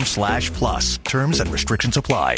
apple.com/plus. Terms and restrictions apply.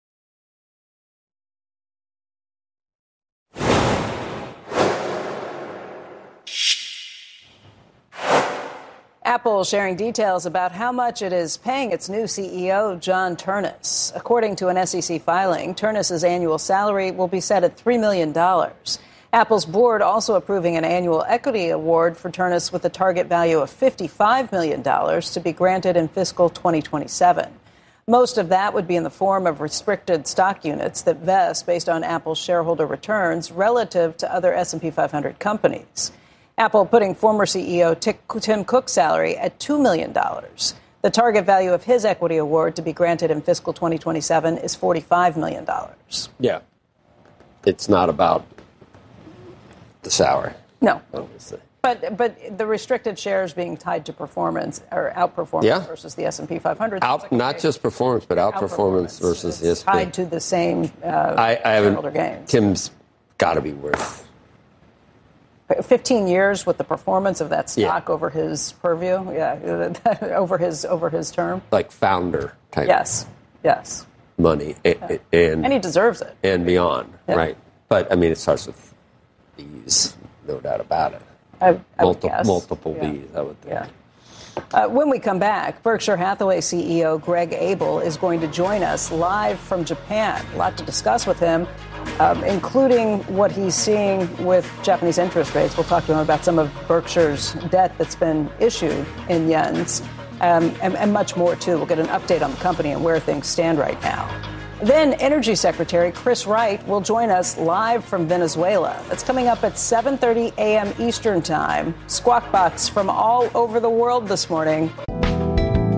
Apple sharing details about how much it is paying its new CEO, John Ternus. According to an SEC filing, Ternus's annual salary will be set at $3 million. Apple's board also approving an annual equity award for Ternus with a target value of $55 million to be granted in fiscal 2027. Most of that would be in the form of restricted stock units that vest based on Apple's shareholder returns relative to other S&P 500 companies. Apple putting former CEO Tim Cook's salary at $2 million. The target value of his equity award to be granted in fiscal 2027 is $45 million. Yeah. It's not about the salary. No. Obviously. But the restricted shares being tied to performance or outperformance versus the S&P 500. Not just performance, but outperformance versus the S&P. Tied to the same shareholder gains. Tim's got to be worth 15 years with the performance of that stock over his purview, over his term. Like founder type. Yes. Money and he deserves it and beyond, right? But I mean, it starts with B's, no doubt about it. Multiple B's, I would think. Yeah. When we come back, Berkshire Hathaway CEO Greg Abel is going to join us live from Japan. A lot to discuss with him, including what he's seeing with Japanese interest rates. We'll talk to him about some of Berkshire's debt that's been issued in yens, and much more, too. We'll get an update on the company and where things stand right now. Then Energy Secretary Chris Wright will join us live from Venezuela. That's coming up at 7:30 a.m. Eastern Time. Squawk Box from all over the world this morning.